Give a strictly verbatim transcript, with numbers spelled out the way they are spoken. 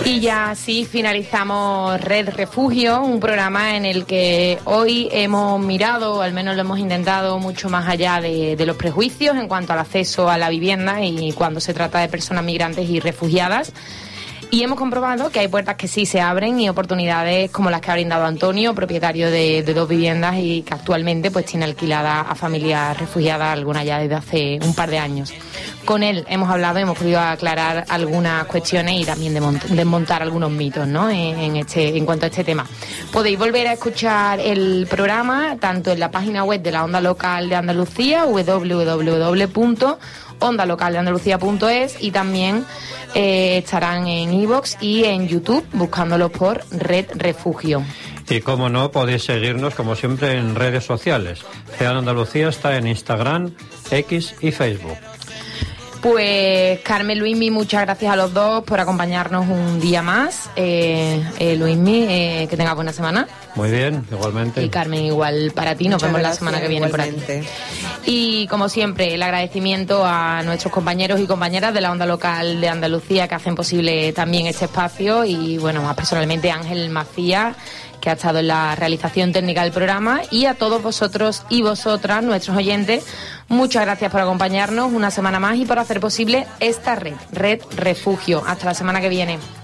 Y ya así finalizamos Red Refugio, un programa en el que hoy hemos mirado, o al menos lo hemos intentado, mucho más allá de, de los prejuicios en cuanto al acceso a la vivienda y cuando se trata de personas migrantes y refugiadas. Y hemos comprobado que hay puertas que sí se abren y oportunidades como las que ha brindado Antonio, propietario de, de dos viviendas y que actualmente pues tiene alquilada a familias refugiadas, algunas ya desde hace un par de años. Con él hemos hablado, hemos podido aclarar algunas cuestiones y también desmontar algunos mitos, ¿no? en, en, este, en cuanto a este tema. Podéis volver a escuchar el programa tanto en la página web de la Onda Local de Andalucía, doble u doble u doble u punto onda local de andalucía punto es, y también eh, estarán en iVoox y en YouTube buscándolos por Red Refugio. Y como no, podéis seguirnos como siempre en redes sociales. Ciudad Andalucía está en Instagram, X y Facebook. Pues Carmen, Luismi, muchas gracias a los dos por acompañarnos un día más. Eh, eh, Luismi, eh, que tenga buena semana. Muy bien, igualmente. Y Carmen, igual para ti. Nos muchas vemos gracias, la semana que viene igualmente. por aquí. Y como siempre, el agradecimiento a nuestros compañeros y compañeras de la Onda Local de Andalucía que hacen posible también este espacio. Y bueno, más personalmente Ángel Macías, que ha estado en la realización técnica del programa, y a todos vosotros y vosotras, nuestros oyentes, muchas gracias por acompañarnos una semana más y por hacer posible esta red, Red Refugio. Hasta la semana que viene.